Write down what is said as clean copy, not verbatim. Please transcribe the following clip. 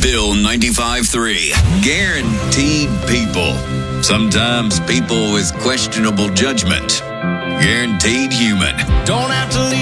Bill 95.3. Guaranteed people. Sometimes people with questionable judgment. Guaranteed human. Don't have to